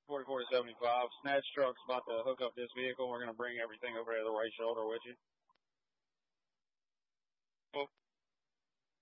44 to 75. Snatch truck's about to hook up this vehicle. We're going to bring everything over to the right shoulder with you.